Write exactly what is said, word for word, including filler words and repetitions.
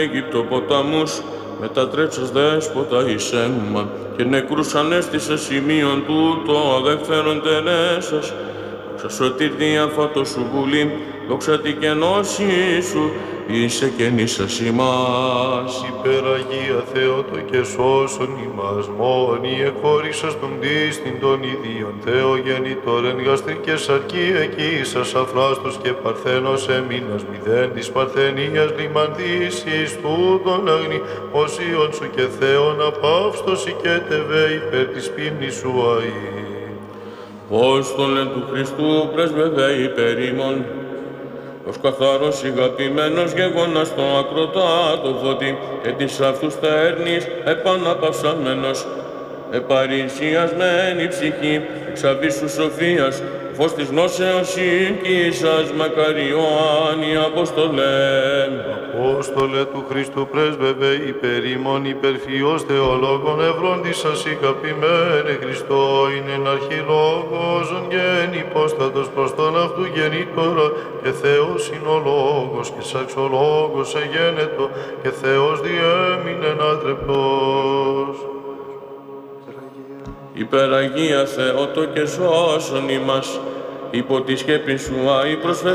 Αίγυπτο ποταμούς, μετατρέψας δέσποτα εις αίμα, και νεκρούς ανέστησε σημείων τούτο αδεύθερον τελέσας. Δόξα σωτήρ διάφατο σου βουλή, δόξα τη κενώση σου, είσαι και νήσας ημάς. Υπεραγία Θεότο και σώσον ημάς, μόνοι εχώρισας τον πτήστην των ιδίων Θεογεννητόρ εν γαστρικές αρκή εκείσας αφράστος και παρθένος εμείνας μηδέν της παρθενίας λιμανδύσης τούτον αγνή οσίων σου και Θεόν απαύστος και τεβέ υπέρ της πίμνης σου αή. Απόστολε του Χριστού πρεσβευέ υπέρ ημών, ως καθαρός ηγαπημένος γεγονάς το ακροτάτο φώτη και της αυτούς τέρνης επαναπαυσαμένος, επαρησιασμένη ψυχή, εξ αβύσσου σοφίας, φως της γνώσεως οικήσας, μακάρι Ιωάννη Απόστολε. Απόστολε του Χριστού πρέσβευε υπέρ ημών υπερφυός θεολόγων ευρόντισας ηγαπημένε Χριστό είναι εν αρχιλόγος γεν υπόστατος προς τον αυτού γεννήτωρα και Θεός είναι ο λόγος και σαξολόγος εγένετο και Θεός διέμεινεν άτρεπτος. Υπεραγία Θεότο και σώσον ημάς, υπό τη σκέπη σου αη προσφε